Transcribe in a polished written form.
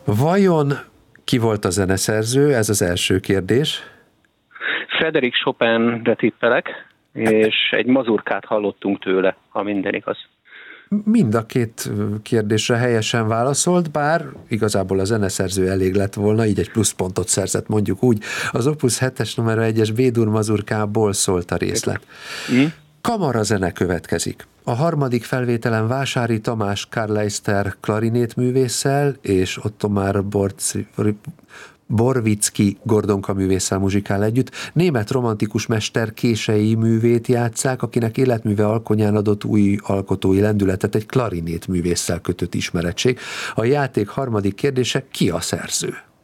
Vajon ki volt a zeneszerző? Ez az első kérdés. Frédéric Chopinre tippelek, és egy mazurkát hallottunk tőle, ha minden igaz. Mind a két kérdésre helyesen válaszolt, bár igazából a zeneszerző elég lett volna, így egy pluszpontot szerzett, mondjuk úgy. Az Opus 7-es numera 1-es B-dur mazurkából szólt a részlet. Kamarazene következik. A harmadik felvételen Vásári Tamás Karleister klarinétművésszel és Ottomár Borvicki Gordonka művésszel muzsikál együtt. Német romantikus mester Kései művét játsszák, akinek életműve alkonyán adott új alkotói lendületet egy klarinét művésszel kötött ismerettség. A játék harmadik kérdése: ki a szerző?